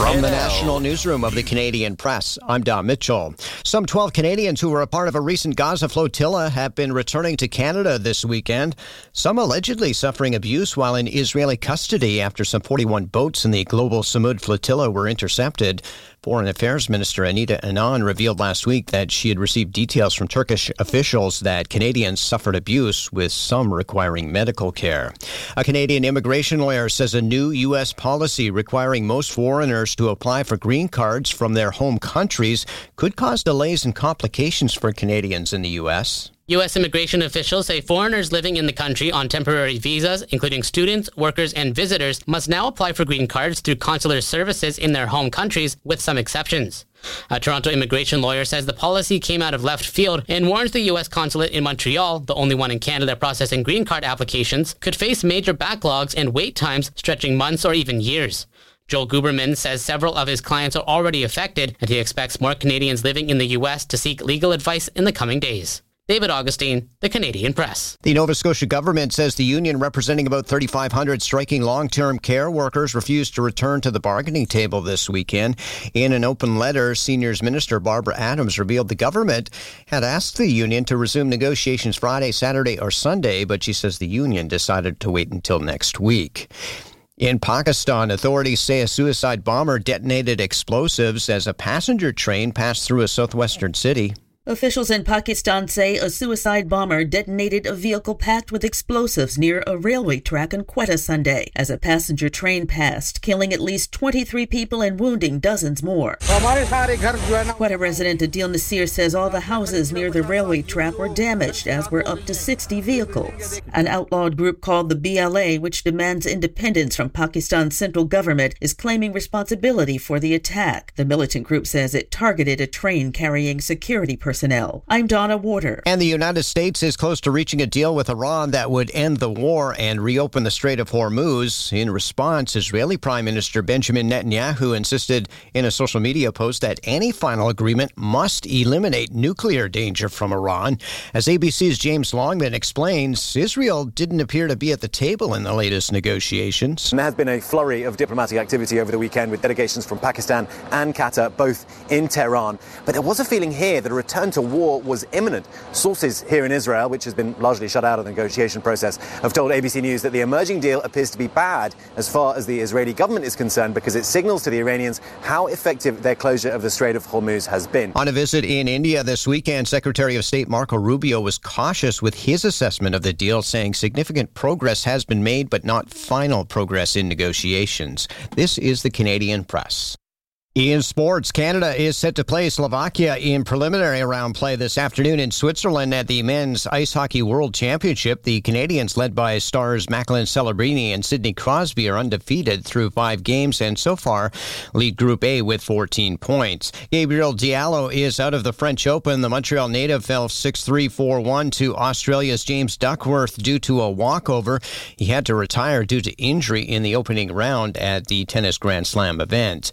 From the National Newsroom of the Canadian Press, I'm Don Mitchell. Some 12 Canadians who were a part of a recent Gaza flotilla have been returning to Canada this weekend. Some allegedly suffering abuse while in Israeli custody after some 41 boats in the global Samud flotilla were intercepted. Foreign Affairs Minister Anita Anand revealed last week that she had received details from Turkish officials that Canadians suffered abuse, with some requiring medical care. A Canadian immigration lawyer says a new U.S. policy requiring most foreigners to apply for green cards from their home countries could cause delays and complications for Canadians in the U.S. U.S. immigration officials say foreigners living in the country on temporary visas, including students, workers, and visitors, must now apply for green cards through consular services in their home countries, with some exceptions. A Toronto immigration lawyer says the policy came out of left field and warns the U.S. consulate in Montreal, the only one in Canada processing green card applications, could face major backlogs and wait times stretching months or even years. Joel Guberman says several of his clients are already affected, and he expects more Canadians living in the U.S. to seek legal advice in the coming days. David Augustine, The Canadian Press. The Nova Scotia government says the union representing about 3,500 striking long-term care workers refused to return to the bargaining table this weekend. In an open letter, Seniors Minister Barbara Adams revealed the government had asked the union to resume negotiations Friday, Saturday, or Sunday, but she says the union decided to wait until next week. In Pakistan, authorities say a suicide bomber detonated explosives as a passenger train passed through a southwestern city. Officials in Pakistan say a suicide bomber detonated a vehicle packed with explosives near a railway track in Quetta Sunday as a passenger train passed, killing at least 23 people and wounding dozens more. Quetta resident Adil Nasir says all the houses near the railway track were damaged, as were up to 60 vehicles. An outlawed group called the BLA, which demands independence from Pakistan's central government, is claiming responsibility for the attack. The militant group says it targeted a train carrying security personnel. I'm Donna Warder. And the United States is close to reaching a deal with Iran that would end the war and reopen the Strait of Hormuz. In response, Israeli Prime Minister Benjamin Netanyahu insisted in a social media post that any final agreement must eliminate nuclear danger from Iran. As ABC's James Longman explains, Israel didn't appear to be at the table in the latest negotiations. There has been a flurry of diplomatic activity over the weekend with delegations from Pakistan and Qatar, both in Tehran. But there was a feeling here that a return to war was imminent. Sources here in Israel, which has been largely shut out of the negotiation process, have told ABC News that the emerging deal appears to be bad as far as the Israeli government is concerned, because it signals to the Iranians how effective their closure of the Strait of Hormuz has been. On a visit in India this weekend, Secretary of State Marco Rubio was cautious with his assessment of the deal, saying significant progress has been made, but not final progress in negotiations. This is the Canadian Press. In sports, Canada is set to play Slovakia in preliminary round play this afternoon in Switzerland at the Men's Ice Hockey World Championship. The Canadians, led by stars Macklin Celebrini and Sidney Crosby, are undefeated through 5 games and so far lead Group A with 14 points. Gabriel Diallo is out of the French Open. The Montreal native fell 6-3, 4-1 to Australia's James Duckworth due to a walkover. He had to retire due to injury in the opening round at the Tennis Grand Slam event.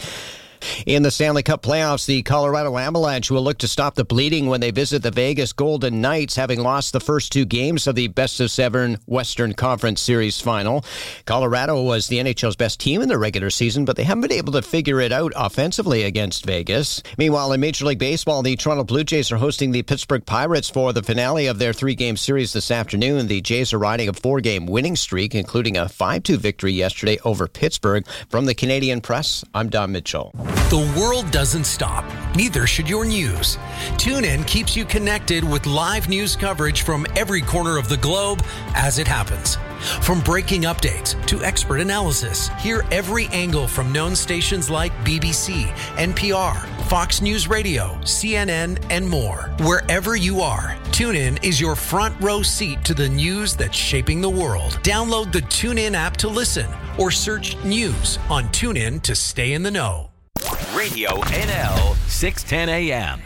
In the Stanley Cup playoffs, the Colorado Avalanche will look to stop the bleeding when they visit the Vegas Golden Knights, having lost the first 2 games of the best-of-7 Western Conference Series final. Colorado was the NHL's best team in the regular season, but they haven't been able to figure it out offensively against Vegas. Meanwhile, in Major League Baseball, the Toronto Blue Jays are hosting the Pittsburgh Pirates for the finale of their 3-game series this afternoon. The Jays are riding a 4-game winning streak, including a 5-2 victory yesterday over Pittsburgh. From the Canadian Press, I'm Don Mitchell. The world doesn't stop. Neither should your news. TuneIn keeps you connected with live news coverage from every corner of the globe as it happens. From breaking updates to expert analysis, hear every angle from known stations like BBC, NPR, Fox News Radio, CNN, and more. Wherever you are, TuneIn is your front row seat to the news that's shaping the world. Download the TuneIn app to listen or search news on TuneIn to stay in the know. Radio NL 610 AM.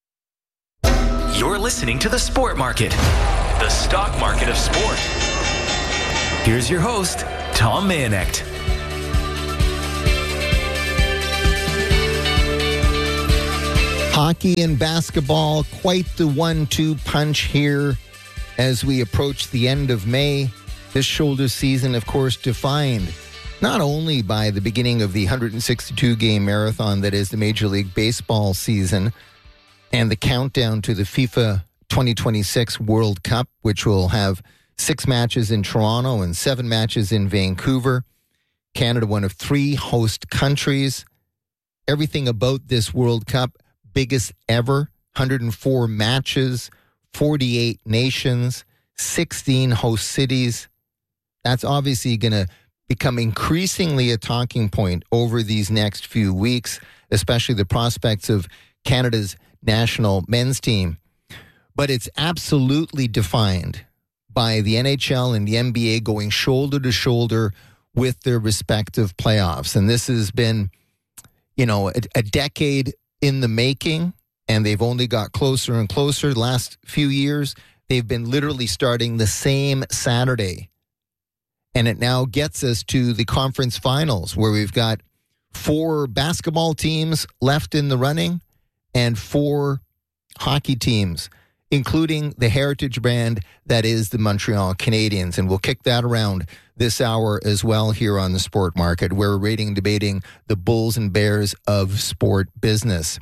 You're listening to The Sport Market, the stock market of sport. Here's your host, Tom Mayenknecht. Hockey and basketball, quite the 1-2 punch here as we approach the end of May. This shoulder season, of course, defined not only by the beginning of the 162-game marathon that is the Major League Baseball season and the countdown to the FIFA 2026 World Cup, which will have 6 matches in Toronto and 7 matches in Vancouver. Canada, one of 3 host countries. Everything about this World Cup, biggest ever, 104 matches, 48 nations, 16 host cities. That's obviously going to become increasingly a talking point over these next few weeks, especially the prospects of Canada's national men's team. But it's absolutely defined by the NHL and the NBA going shoulder to shoulder with their respective playoffs. And this has been, a decade in the making, and they've only got closer and closer the last few years. They've been literally starting the same Saturday. And it now gets us to the conference finals, where we've got 4 basketball teams left in the running and 4 hockey teams, including the heritage brand that is the Montreal Canadiens. And we'll kick that around this hour as well here on the Sport Market. We're rating and debating the bulls and bears of sport business.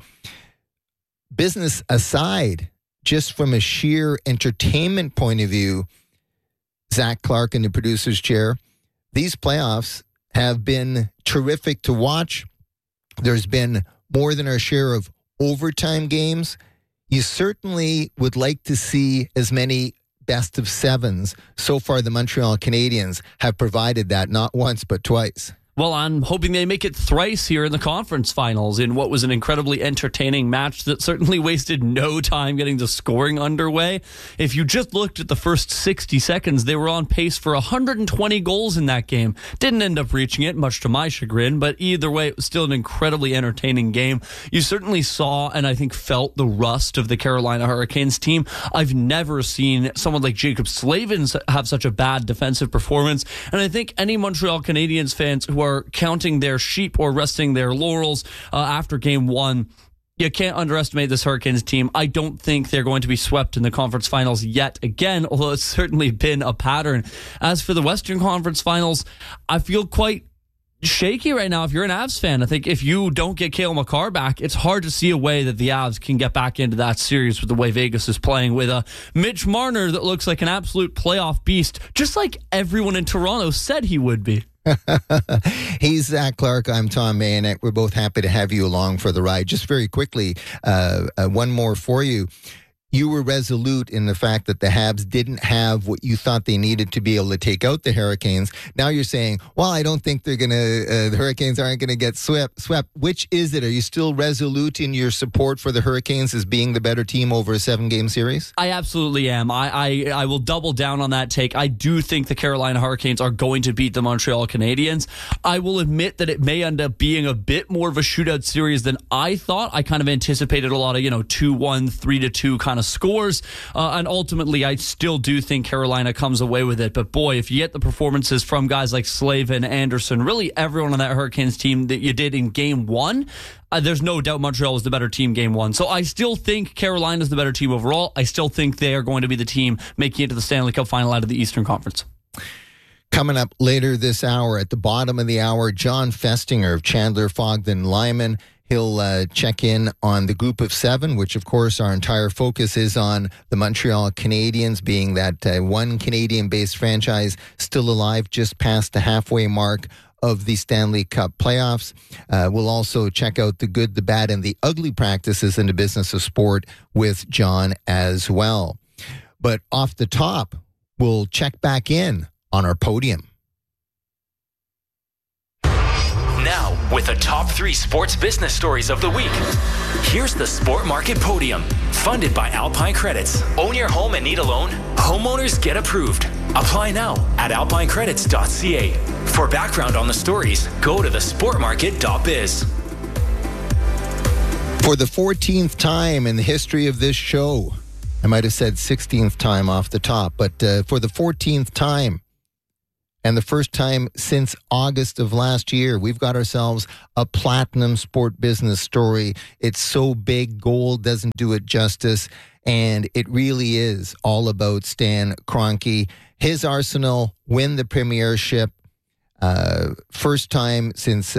Business aside, just from a sheer entertainment point of view, Zach Clark in the producer's chair, these playoffs have been terrific to watch. There's been more than our share of overtime games. You certainly would like to see as many best of 7s. So far, the Montreal Canadiens have provided that not once, but twice. Well, I'm hoping they make it thrice here in the conference finals in what was an incredibly entertaining match that certainly wasted no time getting the scoring underway. If you just looked at the first 60 seconds, they were on pace for 120 goals in that game. Didn't end up reaching it, much to my chagrin, but either way, it was still an incredibly entertaining game. You certainly saw and I think felt the rust of the Carolina Hurricanes team. I've never seen someone like Jacob Slavin have such a bad defensive performance, and I think any Montreal Canadiens fans who are counting their sheep or resting their laurels after game 1, you can't underestimate this Hurricanes team. I don't think they're going to be swept in the conference finals yet again, although it's certainly been a pattern. As for the Western Conference Finals, I feel quite shaky right now if you're an Avs fan. I think if you don't get Cale Makar back, it's hard to see a way that the Avs can get back into that series with the way Vegas is playing, with a Mitch Marner that looks like an absolute playoff beast, just like everyone in Toronto said he would be. He's Zach Clark. I'm Tom Mayonet. We're both happy to have you along for the ride. Just very quickly, one more for you. You were resolute in the fact that the Habs didn't have what you thought they needed to be able to take out the Hurricanes. Now you're saying, well, I don't think they're going to, the Hurricanes aren't going to get swept. Which is it? Are you still resolute in your support for the Hurricanes as being the better team over a 7-game series? I absolutely am. I will double down on that take. I do think the Carolina Hurricanes are going to beat the Montreal Canadiens. I will admit that it may end up being a bit more of a shootout series than I thought. I kind of anticipated a lot of, 2-1, 3-2 kind of scores, and ultimately I still do think Carolina comes away with it. But boy, if you get the performances from guys like Slavin, Anderson, really everyone on that Hurricanes team that you did in game 1, there's no doubt Montreal was the better team game 1. So I still think Carolina's the better team overall. I still think they are going to be the team making it to the Stanley Cup final out of the Eastern Conference. Coming up later this hour, at the bottom of the hour, John Festinger of Chandler, Fogden, Lyman. He'll check in on the group of 7, which, of course, our entire focus is on the Montreal Canadiens, being that one Canadian-based franchise still alive just past the halfway mark of the Stanley Cup playoffs. We'll also check out the good, the bad, and the ugly practices in the business of sport with John as well. But off the top, we'll check back in on our podium. Now, with the top 3 sports business stories of the week, here's the Sport Market Podium, funded by Alpine Credits. Own your home and need a loan? Homeowners get approved. Apply now at alpinecredits.ca. For background on the stories, go to thesportmarket.biz. For the 14th time in the history of this show, I might have said 16th time off the top, but for the 14th time, and the first time since August of last year, we've got ourselves a platinum sport business story. It's so big, gold doesn't do it justice. And it really is all about Stan Kroenke. His Arsenal win the premiership. First time since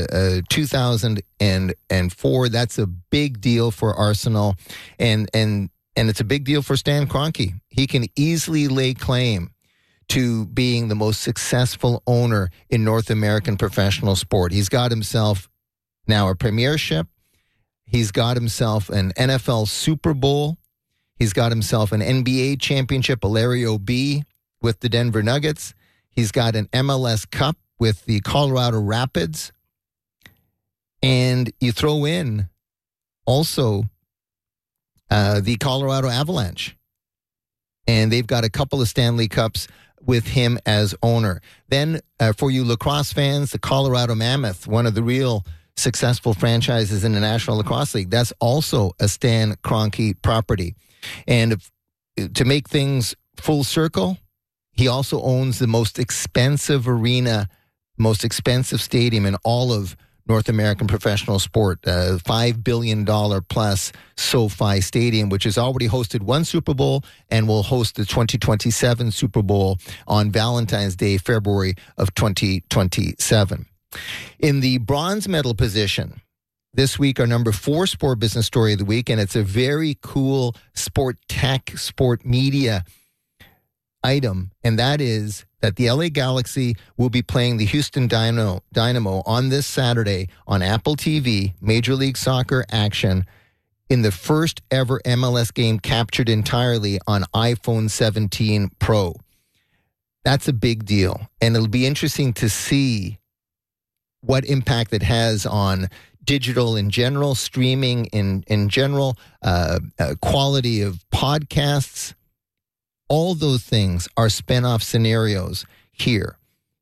2004. That's a big deal for Arsenal, and it's a big deal for Stan Kroenke. He can easily lay claim to being the most successful owner in North American professional sport. He's got himself now a premiership. He's got himself an NFL Super Bowl. He's got himself an NBA championship, a Larry O'B with the Denver Nuggets. He's got an MLS Cup with the Colorado Rapids. And you throw in also the Colorado Avalanche. And they've got a couple of Stanley Cups with him as owner. Then for you lacrosse fans, the Colorado Mammoth, one of the real successful franchises in the National Lacrosse League, that's also a Stan Kroenke property. And to make things full circle, he also owns the most expensive arena, most expensive stadium in all of North American professional sport, $5 billion plus SoFi Stadium, which has already hosted one Super Bowl and will host the 2027 Super Bowl on Valentine's Day, February of 2027. In the bronze medal position, this week, our number 4 sport business story of the week, and it's a very cool sport tech, sport media item, and that is that the LA Galaxy will be playing the Houston Dynamo on this Saturday on Apple TV, Major League Soccer action, in the first ever MLS game captured entirely on iPhone 17 Pro. That's a big deal, and it'll be interesting to see what impact it has on digital in general, streaming in general, quality of podcasts. All those things are spin-off scenarios here.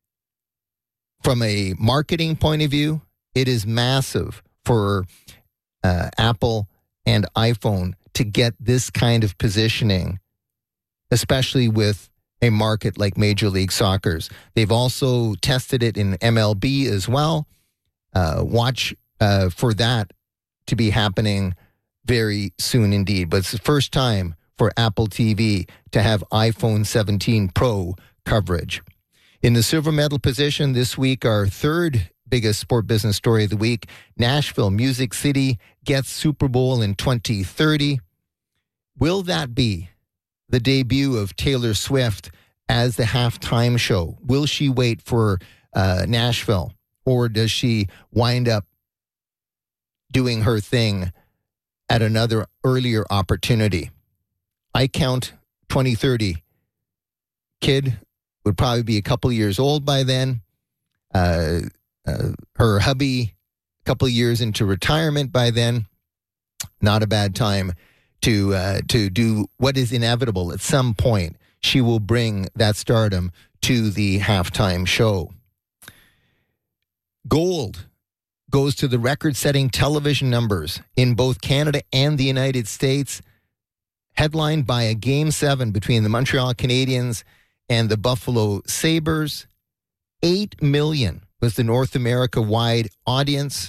From a marketing point of view, it is massive for Apple and iPhone to get this kind of positioning, especially with a market like Major League Soccer's. They've also tested it in MLB as well. Watch for that to be happening very soon indeed. But it's the first time for Apple TV to have iPhone 17 Pro coverage. In the silver medal position this week, our third biggest sport business story of the week, Nashville Music City gets Super Bowl in 2030. Will that be the debut of Taylor Swift as the halftime show? Will she wait for Nashville, or does she wind up doing her thing at another earlier opportunity? I count 2030. Kid would probably be a couple years old by then. Her hubby, a couple of years into retirement by then. Not a bad time to do what is inevitable. At some point, she will bring that stardom to the halftime show. Gold goes to the record-setting television numbers in both Canada and the United States, headlined by a Game 7 between the Montreal Canadiens and the Buffalo Sabres. 8 million was the North America-wide audience.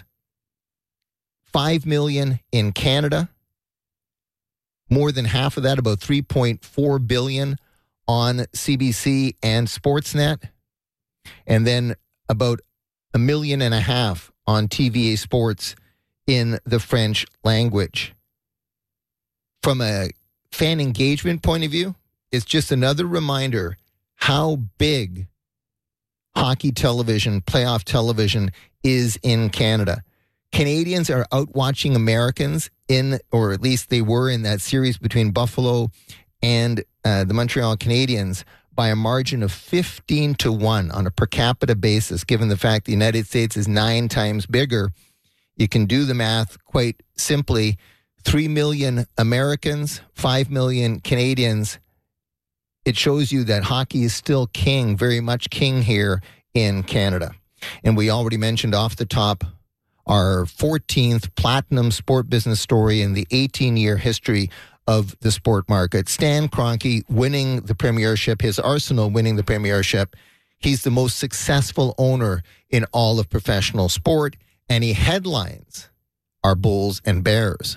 5 million in Canada. More than half of that, about 3.4 billion on CBC and Sportsnet. And then about 1.5 million on TVA Sports in the French language. From a fan engagement point of view, it's just another reminder how big hockey television, playoff television is in Canada. Canadians are out-watching Americans or at least they were in that series between Buffalo and the Montreal Canadiens by a margin of 15-1 on a per capita basis, given the fact the United States is 9 times bigger. You can do the math quite simply. 3 million Americans, 5 million Canadians. It shows you that hockey is still king, very much king here in Canada. And we already mentioned off the top our 14th platinum sport business story in the 18-year history of the sport market. Stan Kroenke winning the premiership, his Arsenal winning the premiership. He's the most successful owner in all of professional sport, and he headlines our Bulls and Bears.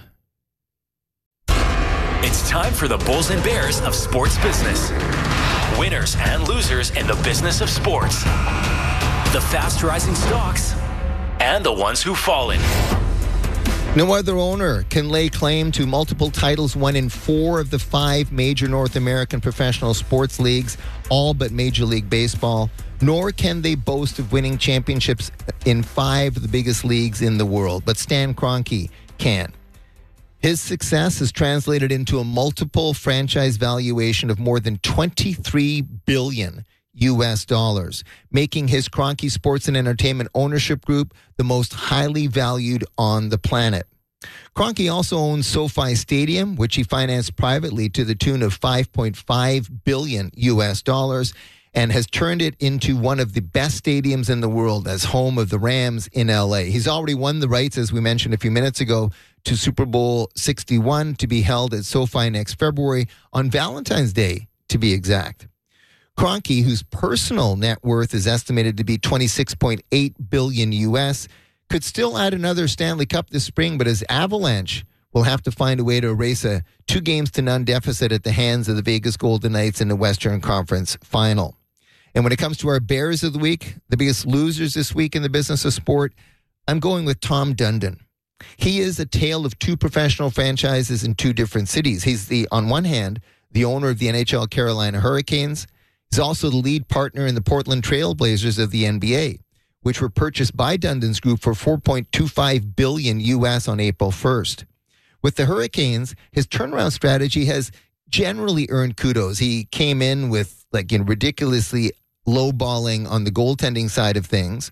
It's time for the Bulls and Bears of sports business. Winners and losers in the business of sports. the fast-rising stocks, and the ones who've fallen. No other owner can lay claim to multiple titles won in 4 of the 5 major North American professional sports leagues, all but Major League Baseball, nor can they boast of winning championships in 5 of the biggest leagues in the world. But Stan Kroenke can. His success has translated into a multiple franchise valuation of more than $23 billion US dollars, making his Kroenke Sports and Entertainment Ownership Group the most highly valued on the planet. Kroenke also owns SoFi Stadium, which he financed privately to the tune of $5.5 billion US dollars, and has turned it into one of the best stadiums in the world as home of the Rams in LA. He's already won the rights, as we mentioned a few minutes ago, to Super Bowl 61 to be held at SoFi next February, on Valentine's Day, to be exact. Kroenke, whose personal net worth is estimated to be $26.8 billion US, could still add another Stanley Cup this spring, but his Avalanche will have to find a way to erase a 2-0 deficit at the hands of the Vegas Golden Knights in the Western Conference Final. And when it comes to our Bears of the week, the biggest losers this week in the business of sport, I'm going with Tom Dundon. He is a tale of 2 professional franchises in 2 different cities. He's on one hand, the owner of the NHL Carolina Hurricanes. He's also the lead partner in the Portland Trail Blazers of the NBA, which were purchased by Dundon's group for $4.25 billion US on April 1st. With the Hurricanes, his turnaround strategy has generally earned kudos. He came in with ridiculously lowballing on the goaltending side of things,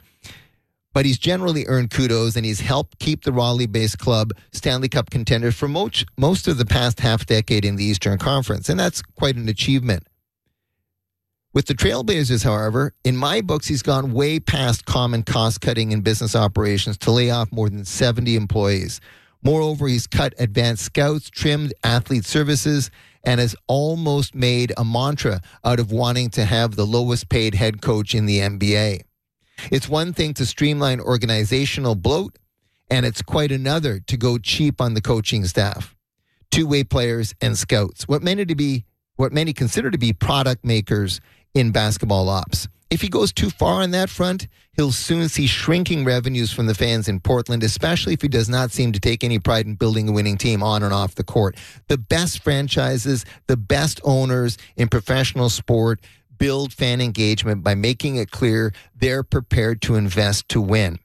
but he's generally earned kudos, and he's helped keep the Raleigh-based club Stanley Cup contender for most of the past half-decade in the Eastern Conference, and that's quite an achievement. With the Trailblazers, however, in my books, he's gone way past common cost-cutting in business operations to lay off more than 70 employees. Moreover, he's cut advanced scouts, trimmed athlete services, and has almost made a mantra out of wanting to have the lowest-paid head coach in the NBA. It's one thing to streamline organizational bloat, and it's quite another to go cheap on the coaching staff, two-way players, and scouts, what many consider to be product makers in basketball ops. If he goes too far on that front, he'll soon see shrinking revenues from the fans in Portland, especially if he does not seem to take any pride in building a winning team on and off the court. The best franchises, the best owners in professional sport build fan engagement by making it clear they're prepared to invest to win.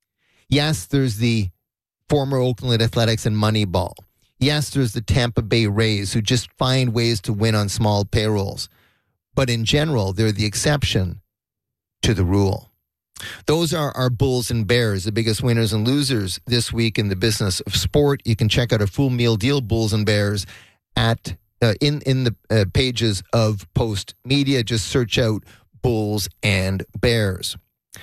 Yes, there's the former Oakland Athletics and Moneyball. Yes, there's the Tampa Bay Rays who just find ways to win on small payrolls. But in general, they're the exception to the rule. Those are our Bulls and Bears, the biggest winners and losers this week in the business of sport. You can check out a full meal deal, Bulls and Bears, at in the pages of Post Media. Just search out Bulls and Bears.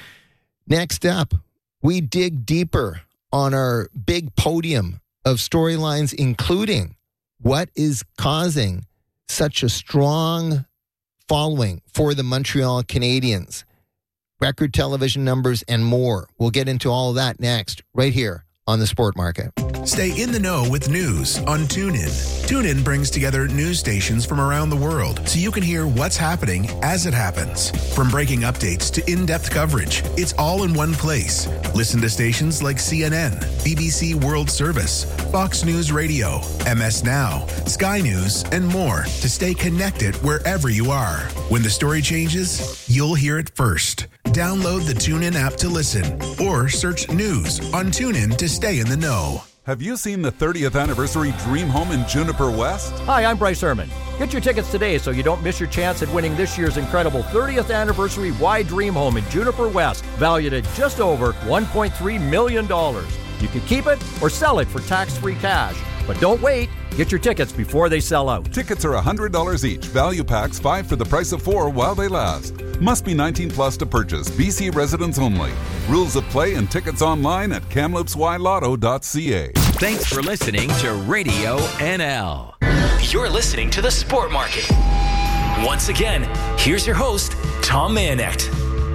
Next up, we dig deeper on our big podium of storylines, including what is causing such a strong following for the Montreal Canadiens, record television numbers, and more. We'll get into all of that next, right here on The Sport Market. Stay in the know with news on TuneIn. TuneIn brings together news stations from around the world so you can hear what's happening as it happens. From breaking updates to in-depth coverage, it's all in one place. Listen to stations like CNN, BBC World Service, Fox News Radio, MS Now, Sky News, and more to stay connected wherever you are. When the story changes, you'll hear it first. Download the TuneIn app to listen or search news on TuneIn to stay in the know. Have you seen the 30th anniversary Dream Home in Juniper West? Hi, I'm Bryce Herman. Get your tickets today so you don't miss your chance at winning this year's incredible 30th anniversary Why Dream Home in Juniper West, valued at just over $1.3 million. You can keep it or sell it for tax-free cash. But don't wait. Get your tickets before they sell out. Tickets are $100 each. Value packs 5 for the price of 4 while they last. Must be 19 plus to purchase. BC residents only. Rules of play and tickets online at kamloopsylotto.ca. Thanks for listening to Radio NL. You're listening to The Sport Market. Once again, here's your host, Tom Mayenknecht.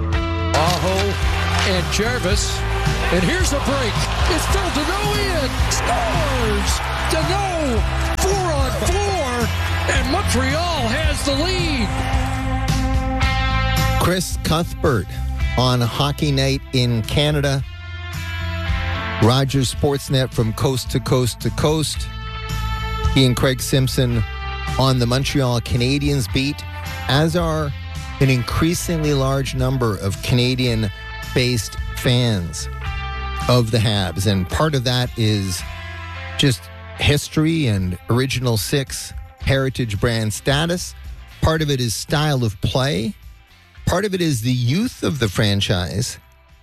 Aho and Jarvis. And here's a break. It's still Danault in. Scores! Danault 4-on-4. And Montreal has the lead. Chris Cuthbert on Hockey Night in Canada. Rogers Sportsnet from coast to coast to coast. He and Craig Simpson on the Montreal Canadiens beat, as are an increasingly large number of Canadian-based fans of the Habs. And part of that is just history and Original Six heritage brand status. Part of it is style of play. Part of it is the youth of the franchise.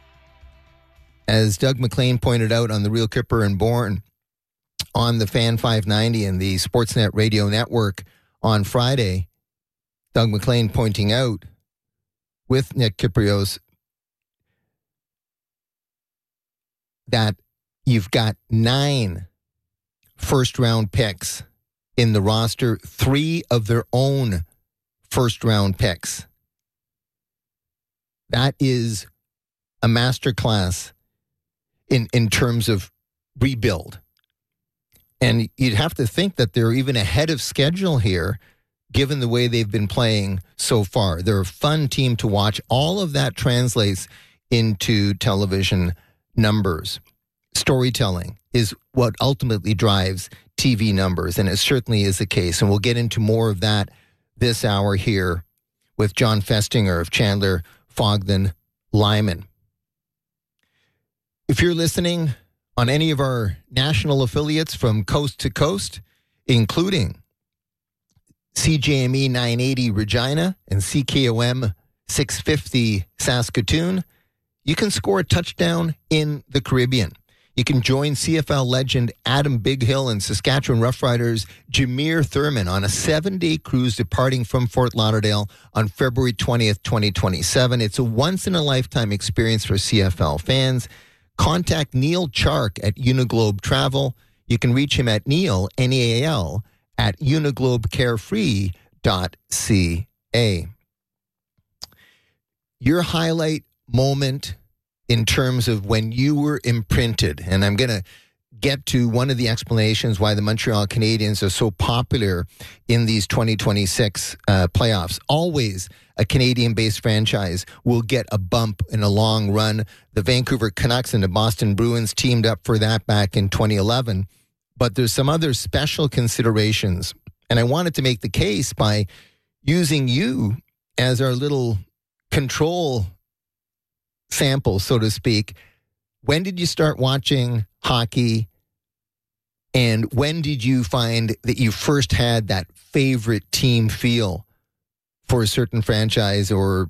As Doug McLean pointed out on the Real Kipper and Bourne on the Fan 590 and the Sportsnet Radio Network on Friday, Doug McLean pointing out with Nick Kypreos that you've got 9 first-round picks in the roster, 3 of their own first-round picks. That is a masterclass in terms of rebuild. And you'd have to think that they're even ahead of schedule here, given the way they've been playing so far. They're a fun team to watch. All of that translates into television numbers. Storytelling is what ultimately drives TV numbers, and it certainly is the case. And we'll get into more of that this hour here with John Festinger of Chandler Fogden Lyman. If you're listening on any of our national affiliates from coast to coast, including CJME 980 Regina and CKOM 650 Saskatoon, you can score a touchdown in the Caribbean. You can join CFL legend Adam Bighill and Saskatchewan Roughriders Jameer Thurman on a 7-day cruise departing from Fort Lauderdale on February 20th, 2027. It's a once-in-a-lifetime experience for CFL fans. Contact Neil Chark at Uniglobe Travel. You can reach him at Neil, N-E-A-L, at uniglobecarefree.ca. Your highlight moment in terms of when you were imprinted, and I'm going to get to one of the explanations why the Montreal Canadiens are so popular in these 2026 playoffs. Always a Canadian-based franchise will get a bump in a long run. The Vancouver Canucks and the Boston Bruins teamed up for that back in 2011. But there's some other special considerations. And I wanted to make the case by using you as our little control sample, so to speak. When did you start watching hockey? And when did you find that you first had that favorite team feel for a certain franchise or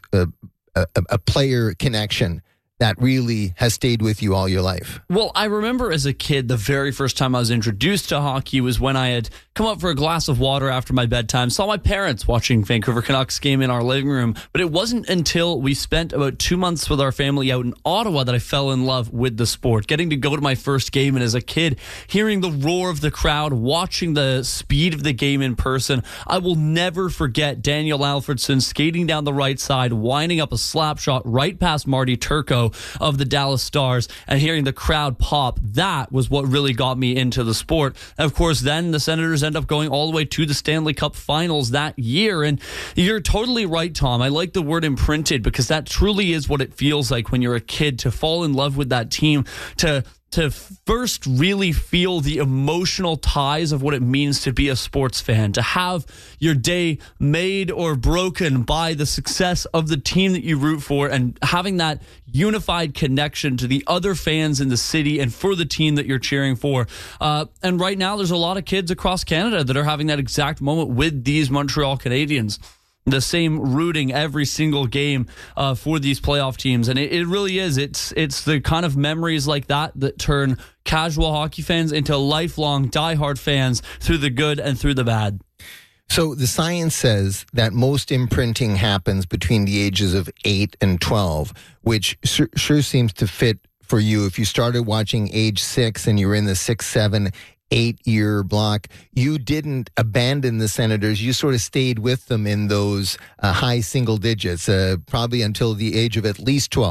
a player connection that really has stayed with you all your life? Well, I remember as a kid, the very first time I was introduced to hockey was when I had come up for a glass of water after my bedtime, saw my parents watching Vancouver Canucks game in our living room. But it wasn't until we spent about 2 months with our family out in Ottawa that I fell in love with the sport. Getting to go to my first game, and as a kid, hearing the roar of the crowd, watching the speed of the game in person. I will never forget Daniel Alfredson skating down the right side, winding up a slap shot right past Marty Turco of the Dallas Stars, and hearing the crowd pop. That was what really got me into the sport. And of course, then the Senators end up going all the way to the Stanley Cup Finals that year. And you're totally right, Tom. I like the word imprinted because that truly is what it feels like when you're a kid, to fall in love with that team, to first really feel the emotional ties of what it means to be a sports fan, to have your day made or broken by the success of the team that you root for, and having that unified connection to the other fans in the city and for the team that you're cheering for. And right now, there's a lot of kids across Canada that are having that exact moment with these Montreal Canadiens. The same rooting every single game for these playoff teams. And it really is. It's the kind of memories like that turn casual hockey fans into lifelong diehard fans through the good and through the bad. So the science says that most imprinting happens between the ages of 8 and 12, which sure seems to fit for you. If you started watching age 6 and you're in the 6, 7, 8-year block, you didn't abandon the Senators. You sort of stayed with them in those high single digits, probably until the age of at least 12.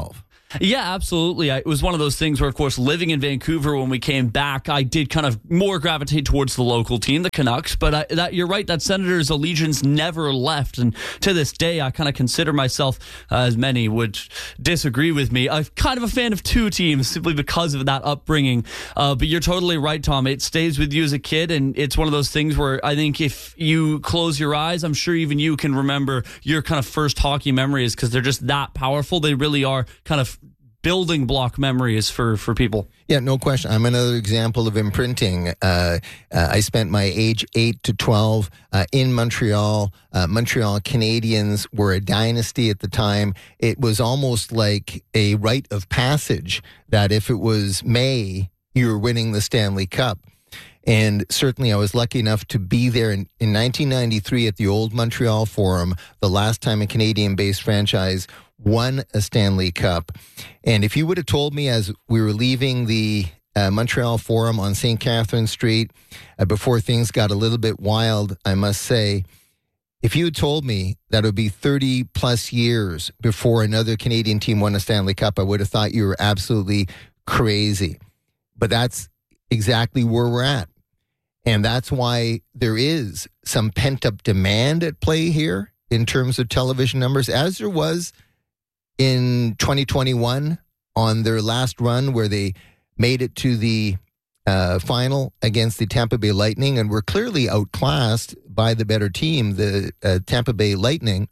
Yeah, absolutely. It was one of those things where, of course, living in Vancouver when we came back, I did kind of more gravitate towards the local team, the Canucks. But you're right, that Senators' allegiance never left. And to this day, I kind of consider myself, as many would disagree with me, I'm kind of a fan of two teams simply because of that upbringing. But you're totally right, Tom. It stays with you as a kid. And it's one of those things where I think if you close your eyes, I'm sure even you can remember your kind of first hockey memories because they're just that powerful. They really are kind of building block memories for people. Yeah, no question. I'm another example of imprinting. I spent my age 8 to 12 in Montreal. Montreal Canadiens were a dynasty at the time. It was almost like a rite of passage that if it was May, you were winning the Stanley Cup. And certainly I was lucky enough to be there in 1993 at the old Montreal Forum, the last time a Canadian-based franchise won a Stanley Cup. And if you would have told me as we were leaving the Montreal Forum on St. Catherine Street, before things got a little bit wild, I must say, if you had told me that it would be 30 plus years before another Canadian team won a Stanley Cup, I would have thought you were absolutely crazy. But that's exactly where we're at. And that's why there is some pent-up demand at play here in terms of television numbers, as there was in 2021 on their last run where they made it to the final against the Tampa Bay Lightning and were clearly outclassed by the better team, the Tampa Bay Lightning.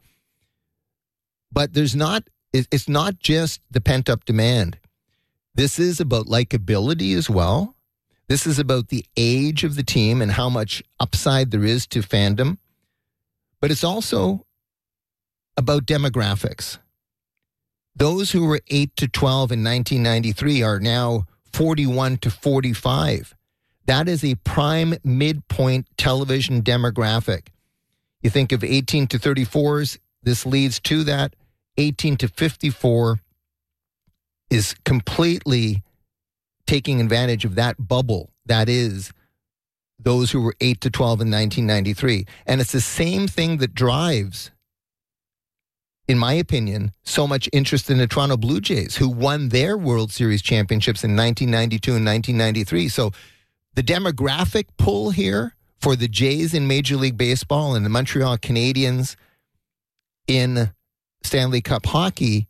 But it's not just the pent-up demand. This is about likability as well. This is about the age of the team and how much upside there is to fandom. But it's also about demographics. Those who were 8 to 12 in 1993 are now 41 to 45. That is a prime midpoint television demographic. You think of 18 to 34s, this leads to that. 18 to 54 is completely taking advantage of that bubble. That is those who were 8 to 12 in 1993. And it's the same thing that drives, in my opinion, so much interest in the Toronto Blue Jays, who won their World Series championships in 1992 and 1993. So the demographic pull here for the Jays in Major League Baseball and the Montreal Canadiens in Stanley Cup hockey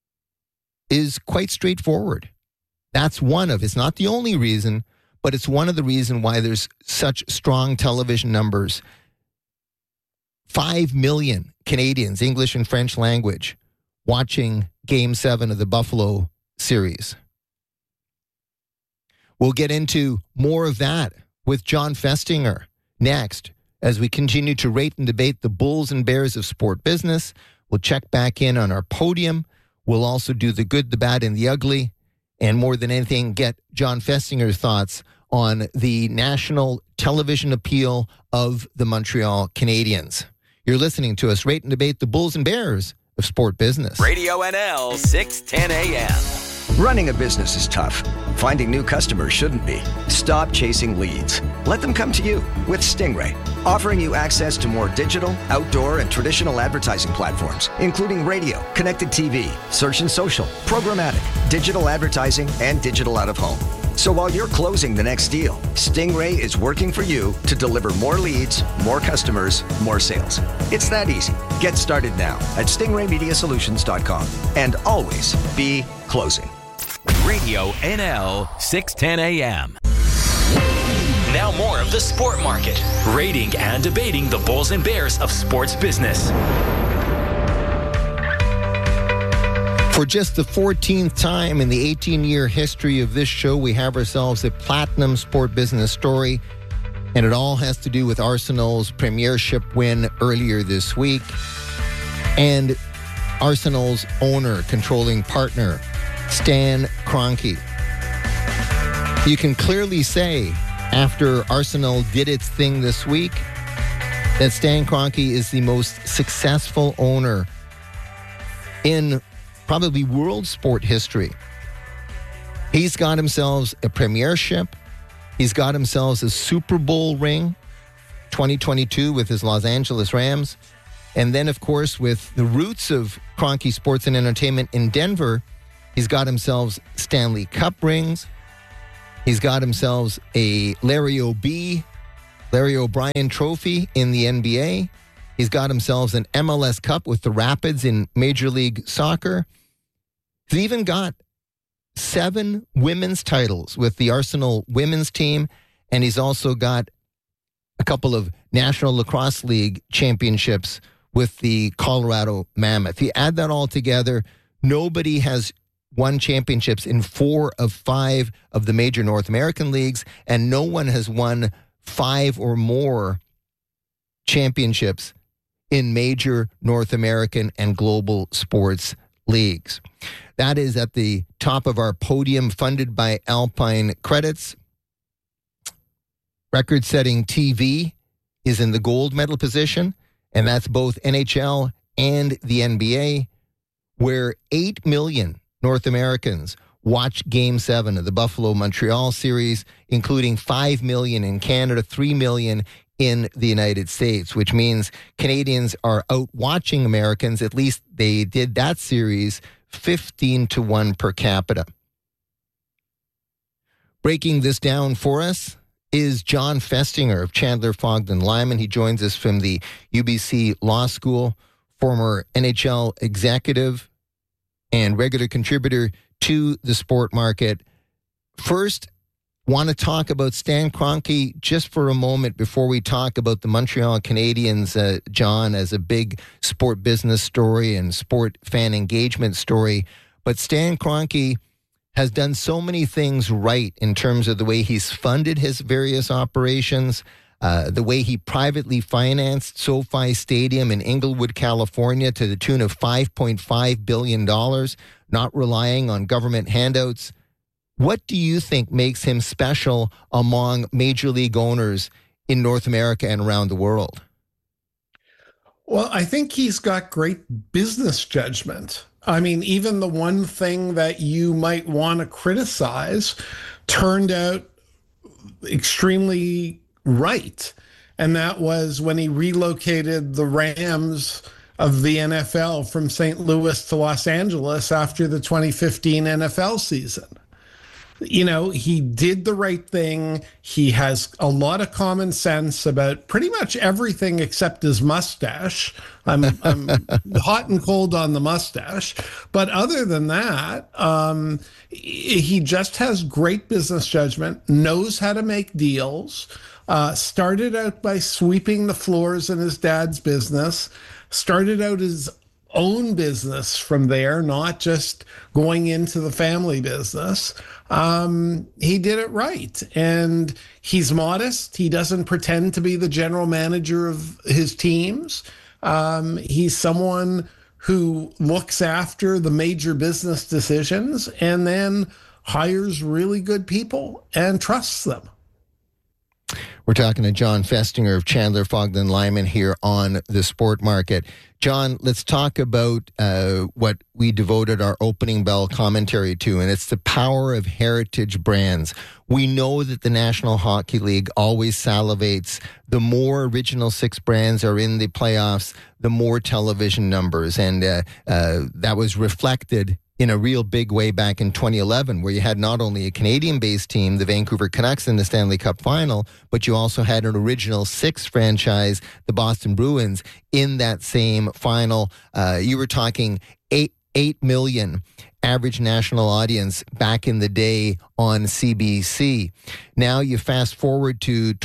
is quite straightforward. That's it's not the only reason, but it's one of the reasons why there's such strong television numbers. 5 million Canadians, English and French language, watching Game 7 of the Buffalo series. We'll get into more of that with John Festinger next as we continue to rate and debate the bulls and bears of sport business. We'll check back in on our podium. We'll also do the good, the bad, and the ugly. And more than anything, get John Festinger's thoughts on the national television appeal of the Montreal Canadiens. You're listening to us rate and debate the bulls and bears of sport business. Radio NL 610 AM. Running a business is tough. Finding new customers shouldn't be. Stop chasing leads. Let them come to you with Stingray, offering you access to more digital, outdoor, and traditional advertising platforms, including radio, connected TV, search and social, programmatic, digital advertising, and digital out-of-home. So while you're closing the next deal, Stingray is working for you to deliver more leads, more customers, more sales. It's that easy. Get started now at stingraymediasolutions.com and always be closing. Radio NL 610 AM. Now more of the Sport Market, rating and debating the bulls and bears of sports business. For just the 14th time in the 18-year history of this show, we have ourselves a platinum sport business story, and it all has to do with Arsenal's premiership win earlier this week and Arsenal's owner, controlling partner, Stan Kroenke. You can clearly say, after Arsenal did its thing this week, that Stan Kroenke is the most successful owner in probably world sport history. He's got himself a premiership. He's got himself a Super Bowl ring, 2022 with his Los Angeles Rams. And then, of course, with the roots of Kroenke Sports and Entertainment in Denver, He's got himself Stanley Cup rings. He's got himself a Larry O'Brien trophy in the NBA. He's got himself an MLS Cup with the Rapids in Major League Soccer. He's even got 7 women's titles with the Arsenal women's team, and he's also got a couple of National Lacrosse League championships with the Colorado Mammoth. You add that all together, nobody has won championships in 4 of 5 of the major North American leagues, and no one has won 5 or more championships in major North American and global sports leagues. That is at the top of our podium, funded by Alpine Credits. Record-setting TV is in the gold medal position, and that's both NHL and the NBA, where 8 million North Americans watched Game 7 of the Buffalo-Montreal series, including 5 million in Canada, 3 million in the United States, which means Canadians are out watching Americans. At least they did that series 15-1 per capita. Breaking this down for us is John Festinger of Chandler, Fogden, Lyman. He joins us from the UBC Law School, former NHL executive and regular contributor to the Sport Market. First, want to talk about Stan Kroenke just for a moment before we talk about the Montreal Canadiens, John, as a big sport business story and sport fan engagement story. But Stan Kroenke has done so many things right in terms of the way he's funded his various operations, the way he privately financed SoFi Stadium in Inglewood, California, to the tune of $5.5 billion, not relying on government handouts. What do you think makes him special among major league owners in North America and around the world? Well, I think he's got great business judgment. I mean, even the one thing that you might want to criticize turned out extremely right. And that was when he relocated the Rams of the NFL from St. Louis to Los Angeles after the 2015 NFL season. You know, he did the right thing. He has a lot of common sense about pretty much everything except his mustache. I'm hot and cold on the mustache. But other than that, he just has great business judgment, knows how to make deals, started out by sweeping the floors in his dad's business, started out his own business from there, not just going into the family business. He did it right. And he's modest. He doesn't pretend to be the general manager of his teams. He's someone who looks after the major business decisions and then hires really good people and trusts them. We're talking to John Festinger of Chandler, Fogden, Lyman here on the Sport Market. John, let's talk about what we devoted our opening bell commentary to, and it's the power of heritage brands. We know that the National Hockey League always salivates. The more Original Six brands are in the playoffs, the more television numbers. And that was reflected in a real big way back in 2011, where you had not only a Canadian-based team, the Vancouver Canucks, in the Stanley Cup final, but you also had an Original Six franchise, the Boston Bruins, in that same final. You were talking 8 million average national audience back in the day on CBC. Now you fast forward to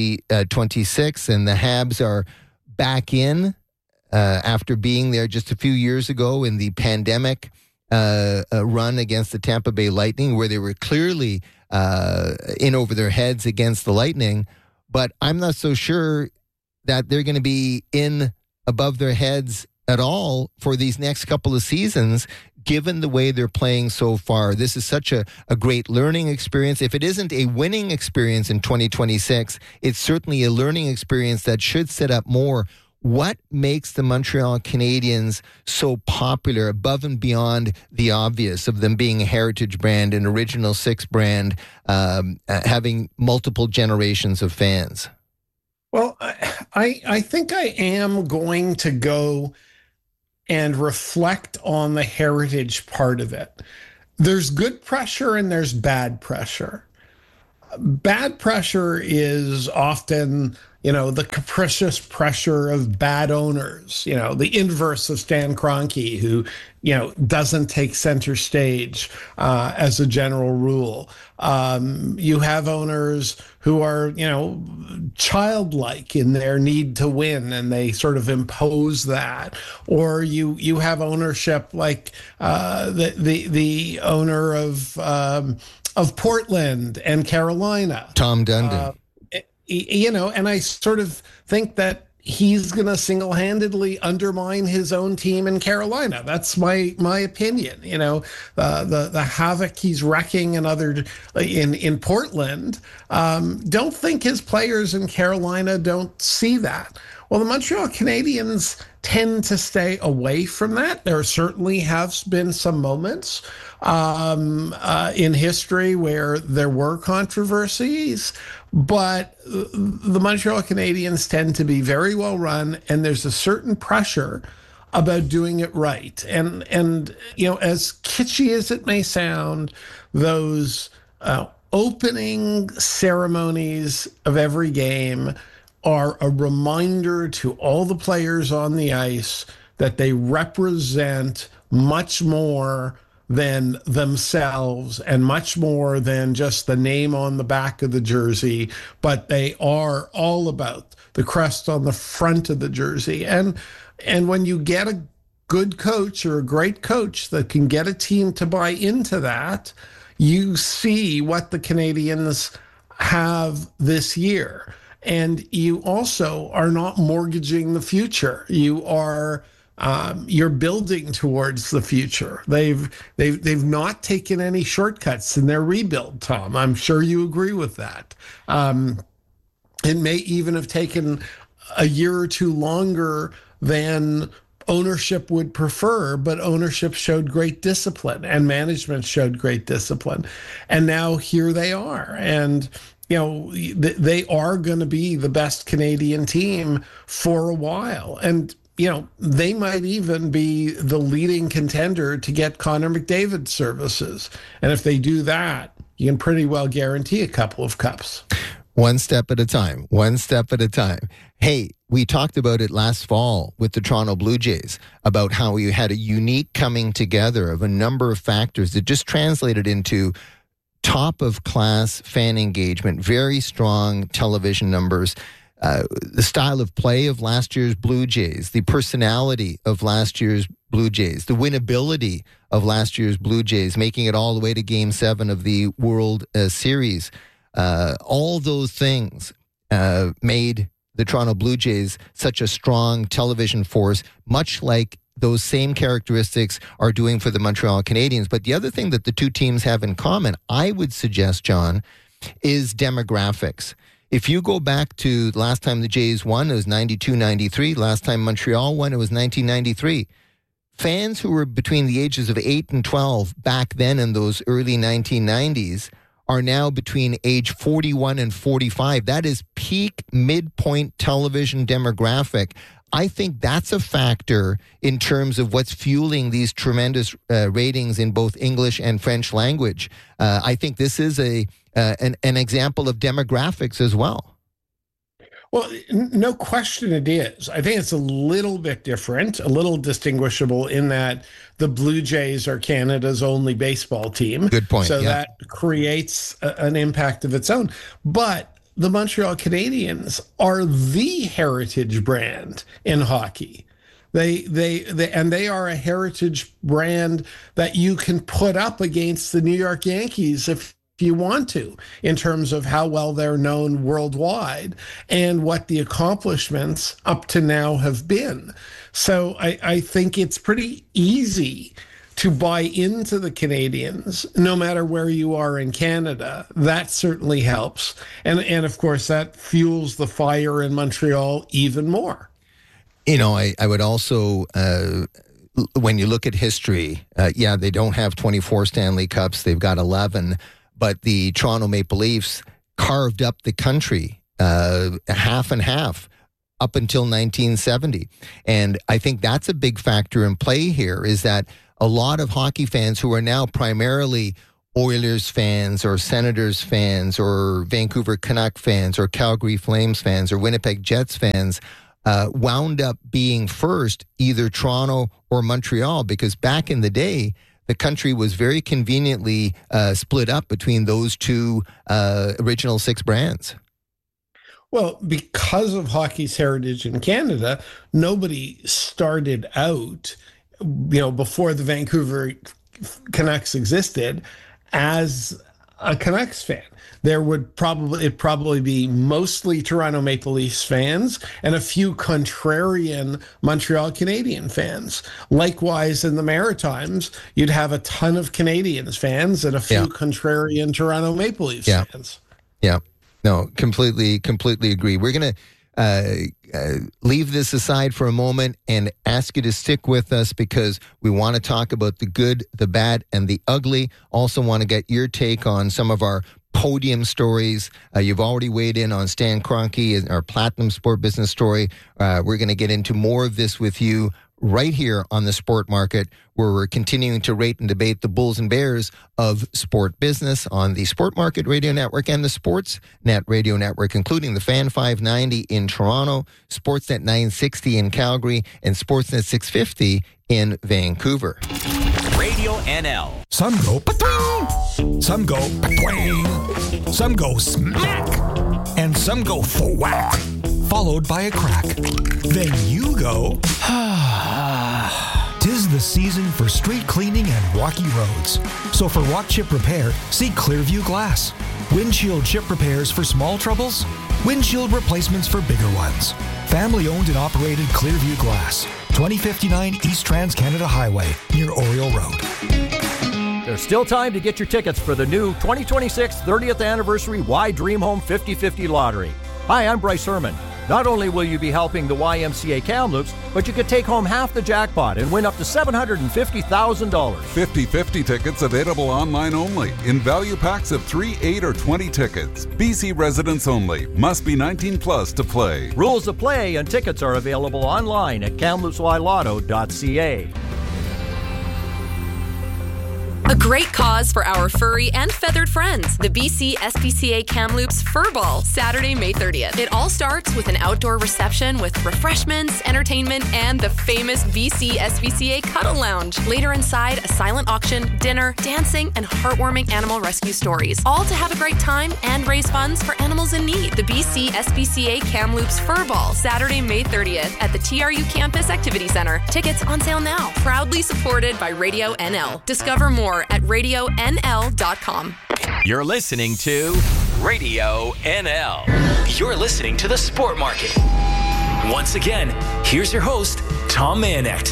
2026, and the Habs are back in after being there just a few years ago in the pandemic run against the Tampa Bay Lightning, where they were clearly in over their heads against the Lightning. But I'm not so sure that they're going to be in above their heads at all for these next couple of seasons, given the way they're playing so far. This is such a great learning experience. If it isn't a winning experience in 2026, it's certainly a learning experience that should set up more. What makes the Montreal Canadiens so popular above and beyond the obvious of them being a heritage brand, an Original Six brand, having multiple generations of fans? Well, I think I am going to go and reflect on the heritage part of it. There's good pressure and there's bad pressure. Bad pressure is often, the capricious pressure of bad owners, the inverse of Stan Kroenke, who, doesn't take center stage as a general rule. You have owners who are, childlike in their need to win, and they sort of impose that. Or you have ownership like the owner of Portland and Carolina, Tom Dundon. And I sort of think that he's going to single-handedly undermine his own team in Carolina. That's my opinion. The havoc he's wrecking in Portland. Don't think his players in Carolina don't see that. Well, the Montreal Canadiens tend to stay away from that. There certainly have been some moments in history where there were controversies, but the Montreal Canadiens tend to be very well run, and there's a certain pressure about doing it right. And as kitschy as it may sound, those opening ceremonies of every game are a reminder to all the players on the ice that they represent much more than themselves and much more than just the name on the back of the jersey, but they are all about the crest on the front of the jersey. And when you get a good coach or a great coach that can get a team to buy into that, you see what the Canadiens have this year. And you also are not mortgaging the future. You are you're building towards the future. They've not taken any shortcuts in their rebuild, Tom. I'm sure you agree with that. It may even have taken a year or two longer than ownership would prefer, but ownership showed great discipline and management showed great discipline. And now here they are. And they are going to be the best Canadian team for a while. And, they might even be the leading contender to get Connor McDavid services. And if they do that, you can pretty well guarantee a couple of cups. One step at a time. One step at a time. Hey, we talked about it last fall with the Toronto Blue Jays about how you had a unique coming together of a number of factors that just translated into top of class fan engagement, very strong television numbers, the style of play of last year's Blue Jays, the personality of last year's Blue Jays, the winnability of last year's Blue Jays, making it all the way to Game 7 of the World Series. All those things made the Toronto Blue Jays such a strong television force, much like those same characteristics are doing for the Montreal Canadiens. But the other thing that the two teams have in common, I would suggest, John, is demographics. If you go back to the last time the Jays won, it was 92-93. Last time Montreal won, it was 1993. Fans who were between the ages of 8 and 12 back then in those early 1990s are now between age 41 and 45. That is peak midpoint television demographic. I think that's a factor in terms of what's fueling these tremendous ratings in both English and French language. I think this is an example of demographics as well. Well, no question it is. I think it's a little bit different, a little distinguishable in that the Blue Jays are Canada's only baseball team. Good point. So that creates an impact of its own. But the Montreal Canadiens are the heritage brand in hockey. They are a heritage brand that you can put up against the New York Yankees if you want to, in terms of how well they're known worldwide and what the accomplishments up to now have been. So I think it's pretty easy to buy into the Canadiens, no matter where you are in Canada. That certainly helps. And of course, that fuels the fire in Montreal even more. I would also, when you look at history, they don't have 24 Stanley Cups. They've got 11. But the Toronto Maple Leafs carved up the country half and half up until 1970. And I think that's a big factor in play here, is that a lot of hockey fans who are now primarily Oilers fans or Senators fans or Vancouver Canuck fans or Calgary Flames fans or Winnipeg Jets fans wound up being first either Toronto or Montreal, because back in the day, the country was very conveniently split up between those two original six brands. Well, because of hockey's heritage in Canada, nobody started out, before the Vancouver Canucks existed, as a Canucks fan. There would probably be mostly Toronto Maple Leafs fans and a few contrarian Montreal Canadian fans. Likewise, in the Maritimes, you'd have a ton of Canadians fans and a few contrarian Toronto Maple Leafs fans. Yeah, no, completely agree. We're going to leave this aside for a moment and ask you to stick with us, because we want to talk about the good, the bad, and the ugly. Also want to get your take on some of our podium stories. You've already weighed in on Stan Kroenke, our Platinum Sport Business story. We're going to get into more of this with you right here on the Sport Market, where we're continuing to rate and debate the bulls and bears of sport business on the Sport Market Radio Network and the Sportsnet Radio Network, including the Fan 590 in Toronto, Sportsnet 960 in Calgary, and Sportsnet 650 in Vancouver. Radio NL. Some go pa-twing, some go pa-twang, some go smack, and some go thwack, followed by a crack. Then you go, tis the season for street cleaning and walky roads. So for walk chip repair, see Clearview Glass. Windshield chip repairs for small troubles, windshield replacements for bigger ones. Family owned and operated Clearview Glass, 2059 East Trans-Canada Highway, near Oriole Road. There's still time to get your tickets for the new 2026 30th Anniversary Y Dream Home 50/50 Lottery. Hi, I'm Bryce Herman. Not only will you be helping the YMCA Kamloops, but you could take home half the jackpot and win up to $750,000. 50/50 tickets available online only in value packs of 3, 8, or 20 tickets. BC residents only. Must be 19 plus to play. Rules of play and tickets are available online at kamloopsylotto.ca. A great cause for our furry and feathered friends, the BC SPCA Kamloops Fur Ball, Saturday, May 30th. It all starts with an outdoor reception with refreshments, entertainment, and the famous BC SPCA Cuddle Lounge. Later inside, a silent auction, dinner, dancing, and heartwarming animal rescue stories. All to have a great time and raise funds for animals in need. The BC SPCA Kamloops Fur Ball, Saturday, May 30th at the TRU Campus Activity Center. Tickets on sale now. Proudly supported by Radio NL. Discover more at radionl.com. You're listening to Radio NL. You're listening to the Sport Market. Once again, here's your host, Tom Mayenknecht.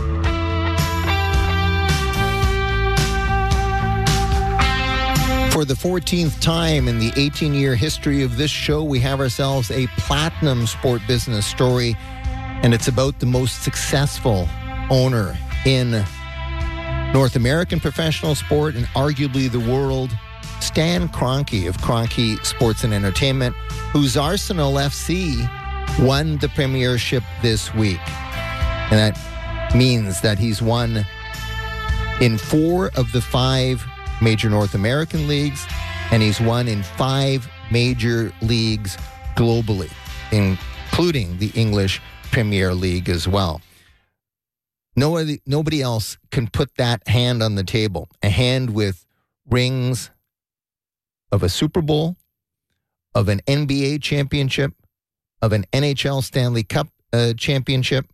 For the 14th time in the 18-year history of this show, we have ourselves a Platinum Sport Business story, and it's about the most successful owner in North American professional sport and arguably the world, Stan Kroenke of Kroenke Sports and Entertainment, whose Arsenal FC won the premiership this week. And that means that he's won in 4 of the 5 major North American leagues, and he's won in 5 major leagues globally, including the English Premier League as well. Nobody else can put that hand on the table, a hand with rings of a Super Bowl, of an NBA championship, of an NHL Stanley Cup championship.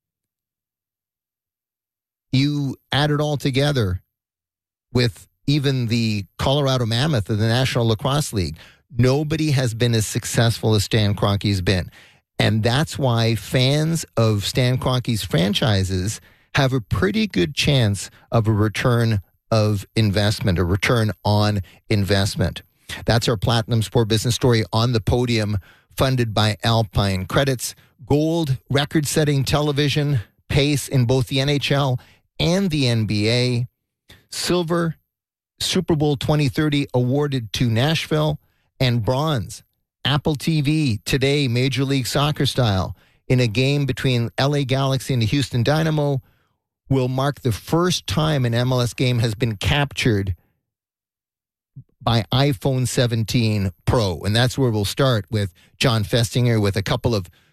You add it all together with even the Colorado Mammoth of the National Lacrosse League. Nobody has been as successful as Stan Kroenke's been. And that's why fans of Stan Kroenke's franchises have a pretty good chance of a return of investment, a return on investment. That's our Platinum Sport Business story on the podium, funded by Alpine Credits. Gold, record-setting television pace in both the NHL and the NBA. Silver, Super Bowl 2030 awarded to Nashville. And bronze, Apple TV, today, Major League Soccer style, in a game between LA Galaxy and the Houston Dynamo, will mark the first time an MLS game has been captured by iPhone 17 Pro. And that's where we'll start with John Festinger with a couple of